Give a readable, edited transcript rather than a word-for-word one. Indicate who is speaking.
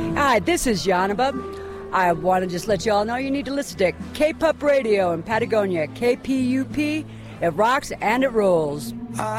Speaker 1: Hi, this is Yanaba. I want to just let you all know you need to listen to K-Pup Radio in Patagonia, KPUP. It rocks and it rolls.